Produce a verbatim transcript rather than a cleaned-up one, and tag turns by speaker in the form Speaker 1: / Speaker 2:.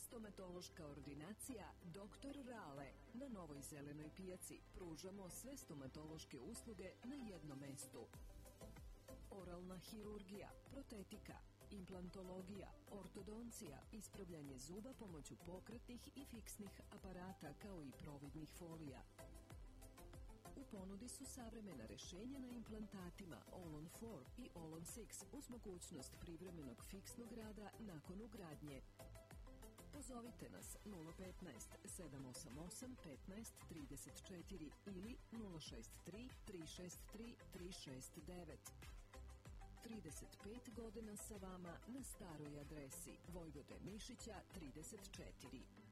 Speaker 1: Stomatološka ordinacija doktor Rale. Na Novoj Zelenoj pijaci pružamo sve stomatološke usluge na jednom mestu. Oralna hirurgija, protetika, implantologija, ortodoncija, ispravljanje zuba pomoću pokretnih i fiksnih aparata kao i providnih folija. U ponudi su savremena rešenja na implantatima All-on četiri i All-on šest uz mogućnost privremenog fiksnog rada nakon ugradnje. Pozovite nas nula petnaest sedam osam osam petnaest trideset četiri ili nula šest tri tri šest tri tri šest devet. trideset pet godina sa vama na staroj adresi Vojvode Mišića trideset četiri.